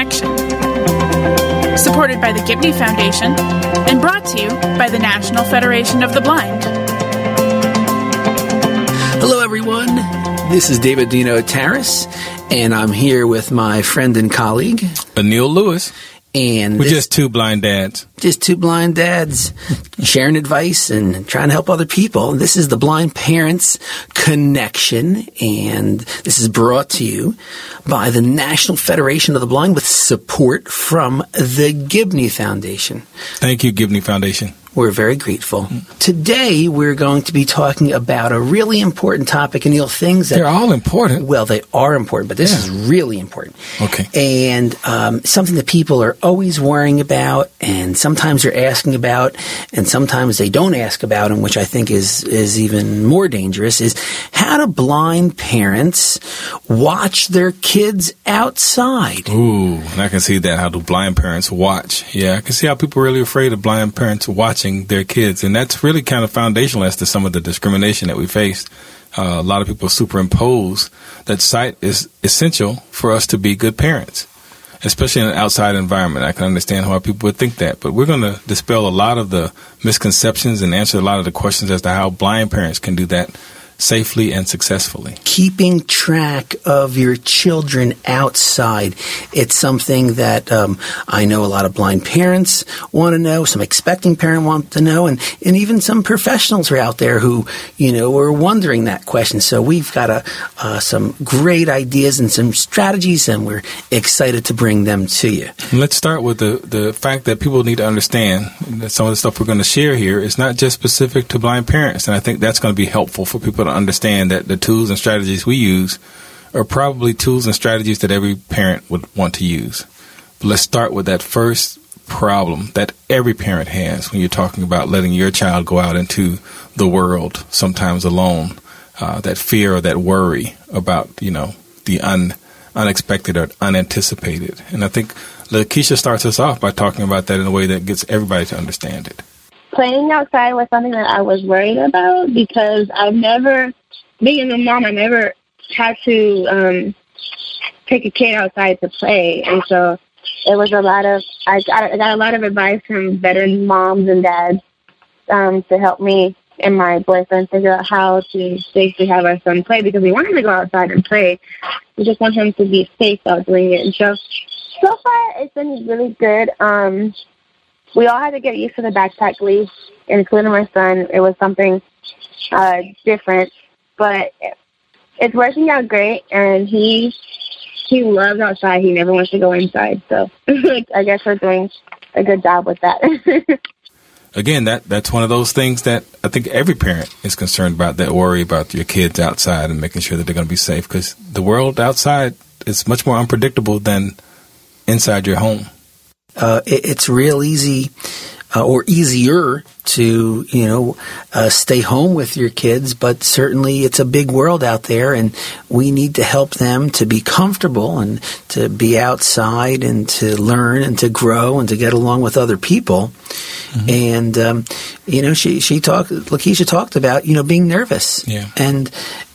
Connection. Supported by the Gibney Foundation and brought to you by the National Federation of the Blind. Hello, everyone. This is David Dino Taras, and I'm here with my friend and colleague, Anil Lewis. And we're just two blind dads. Just two blind dads sharing advice and trying to help other people. This is the Blind Parents Connection, and this is brought to you by the National Federation of the Blind with support from the Gibney Foundation. Thank you, Gibney Foundation. We're very grateful. Today, we're going to be talking about a really important topic, and things that... They're all important. Well, they are important, but this is really important. Okay. And something that people are always worrying about, and sometimes they're asking about, and sometimes they don't ask about, and which I think is even more dangerous, is how do blind parents watch their kids outside? Ooh, and I can see that. How do blind parents watch? Yeah, I can see how people are really afraid of blind parents watching their kids, and that's really kind of foundational as to some of the discrimination that we face. A lot of people superimpose that sight is essential for us to be good parents, especially in an outside environment. I can understand why people would think that, but we're going to dispel a lot of the misconceptions and answer a lot of the questions as to how blind parents can do that safely and successfully. Keeping track of your children outside. It's something that I know a lot of blind parents want to know, some expecting parents want to know, and even some professionals are out there who, are wondering that question. So we've got some great ideas and some strategies, and we're excited to bring them to you. Let's start with the fact that people need to understand that some of the stuff we're going to share here is not just specific to blind parents, and I think that's going to be helpful for people to understand that the tools and strategies we use are probably tools and strategies that every parent would want to use. But let's start with that first problem that every parent has when you're talking about letting your child go out into the world, sometimes alone, that fear or that worry about, the unexpected or unanticipated. And I think Lakeisha starts us off by talking about that in a way that gets everybody to understand it. Playing outside was something that I was worried about because being a mom, I never had to take a kid outside to play. And so it was I got a lot of advice from veteran moms and dads to help me and my boyfriend figure out how to safely have our son play because we want him to go outside and play. We just want him to be safe out doing it. And so far it's been really good. We all had to get used to the backpack leash, including my son. It was something different, but it's working out great, and he loves outside. He never wants to go inside, so I guess we're doing a good job with that. Again, that's one of those things that I think every parent is concerned about, that worry about your kids outside and making sure that they're going to be safe, because the world outside is much more unpredictable than inside your home. It's real easy or easier to, stay home with your kids, but certainly it's a big world out there, and we need to help them to be comfortable and to be outside and to learn and to grow and to get along with other people. Mm-hmm. And, Lakeisha talked about, being nervous. Yeah. And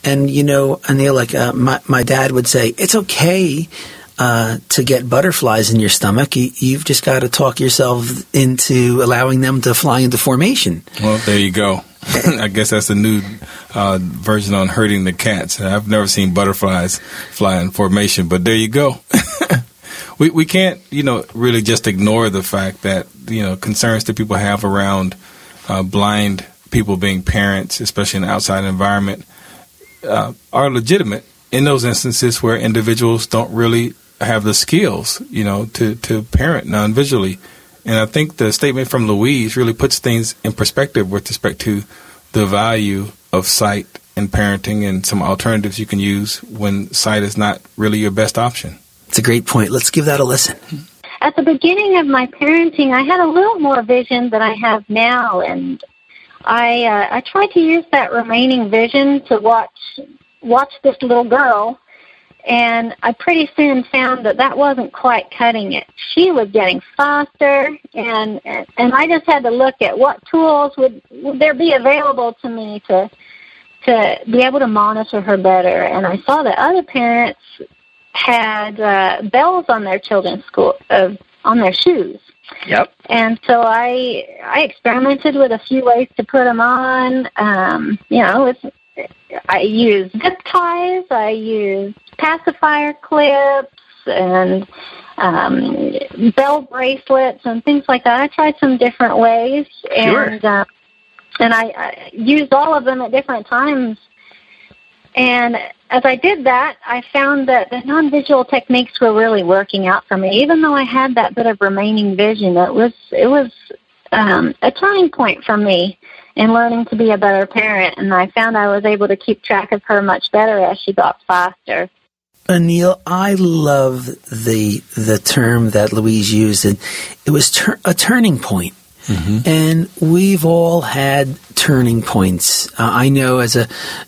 Anil, my dad would say, it's okay to get butterflies in your stomach. You've just got to talk yourself into allowing them to fly into formation. Well, there you go. I guess that's the new version on herding the cats. I've never seen butterflies fly in formation, but there you go. We can't, really just ignore the fact that, concerns that people have around blind people being parents, especially in an outside environment, are legitimate in those instances where individuals don't really have the skills, to parent non-visually. And I think the statement from Louise really puts things in perspective with respect to the value of sight in parenting and some alternatives you can use when sight is not really your best option. It's a great point. Let's give that a listen. At the beginning of my parenting, I had a little more vision than I have now, and I tried to use that remaining vision to watch this little girl. And I pretty soon found that wasn't quite cutting it. She was getting faster, and I just had to look at what tools would there be available to me to be able to monitor her better. And I saw that other parents had bells on their children's on their shoes. Yep. And so I experimented with a few ways to put them on. I used zip ties, I used pacifier clips, and bell bracelets and things like that. I tried some different ways, and I used all of them at different times. And as I did that, I found that the non-visual techniques were really working out for me. Even though I had that bit of remaining vision, it was a turning point for me in learning to be a better parent. And I found I was able to keep track of her much better as she got faster. Anil, I love the term that Louise used, and it was a turning point. Mm-hmm. And we've all had turning points. I know as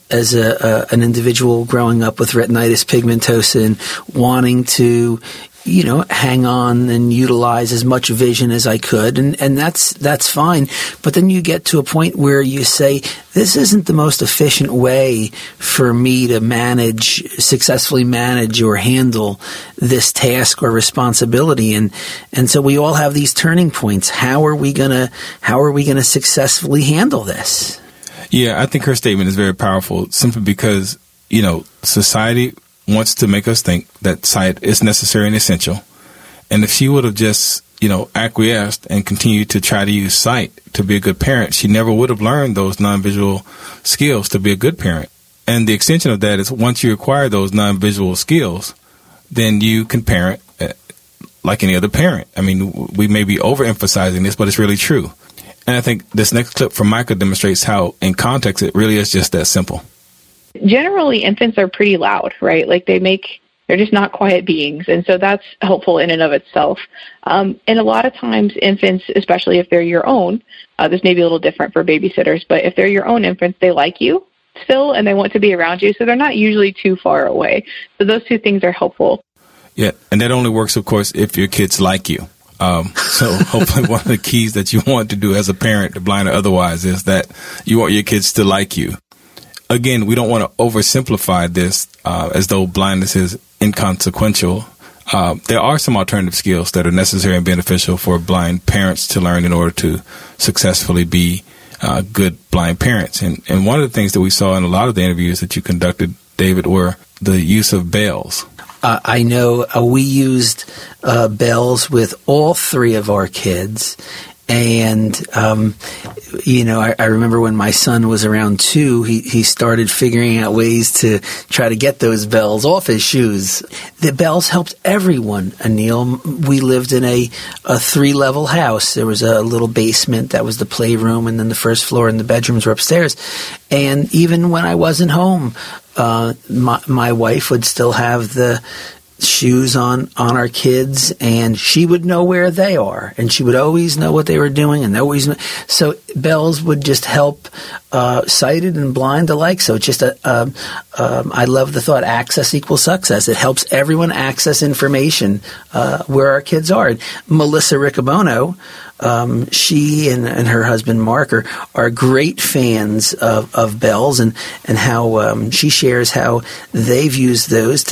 an individual growing up with retinitis pigmentosa and wanting to, hang on and utilize as much vision as I could, and that's fine. But then you get to a point where you say, this isn't the most efficient way for me to successfully manage or handle this task or responsibility. And so we all have these turning points. How are we gonna successfully handle this? Yeah, I think her statement is very powerful, simply because, society wants to make us think that sight is necessary and essential. And if she would have just, acquiesced and continued to try to use sight to be a good parent, she never would have learned those non-visual skills to be a good parent. And the extension of that is, once you acquire those non-visual skills, then you can parent like any other parent. I mean, we may be overemphasizing this, but it's really true. And I think this next clip from Micah demonstrates how, in context, it really is just that simple. Generally, infants are pretty loud, right? Like they're just not quiet beings. And so that's helpful in and of itself. And a lot of times infants, especially if they're your own, this may be a little different for babysitters, but if they're your own infants, they like you still and they want to be around you. So they're not usually too far away. So those two things are helpful. Yeah. And that only works, of course, if your kids like you. So hopefully one of the keys that you want to do as a parent, blind or otherwise, is that you want your kids to like you. Again, we don't want to oversimplify this as though blindness is inconsequential. There are some alternative skills that are necessary and beneficial for blind parents to learn in order to successfully be good blind parents. And one of the things that we saw in a lot of the interviews that you conducted, David, were the use of bells. I know we used bells with all three of our kids. And, I remember when my son was around 2, he started figuring out ways to try to get those bells off his shoes. The bells helped everyone, Anil. We lived in a 3-level house. There was a little basement that was the playroom, and then the first floor and the bedrooms were upstairs. And even when I wasn't home, my wife would still have the shoes on our kids, and she would know where they are, and she would always know what they were doing, and always know. So bells would just help sighted and blind alike. So it's just I love the thought, access equals success. It helps everyone access information where our kids are. Melissa Riccobono, she and her husband Mark are great fans of bells, and how she shares how they've used those to